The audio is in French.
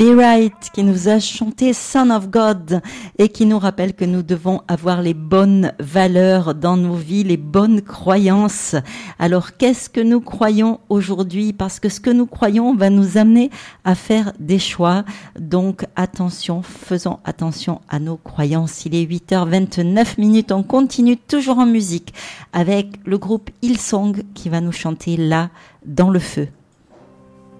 Be Right qui nous a chanté Son of God et qui nous rappelle que nous devons avoir les bonnes valeurs dans nos vies, les bonnes croyances. Alors qu'est-ce que nous croyons aujourd'hui? Parce que ce que nous croyons va nous amener à faire des choix. Donc attention, faisons attention à nos croyances. Il est 8h29. On continue toujours en musique avec le groupe Hillsong qui va nous chanter Là dans le feu.